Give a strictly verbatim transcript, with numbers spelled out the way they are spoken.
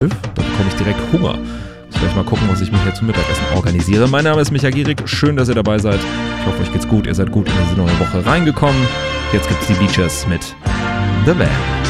Da bekomme ich direkt Hunger. Muss gleich mal gucken, was ich mir hier zum Mittagessen organisiere. Mein Name ist Micha Gierig. Schön, dass ihr dabei seid. Ich hoffe, euch geht's gut. Ihr seid gut in diese neue Woche reingekommen. Jetzt gibt's die Beaches mit The Van.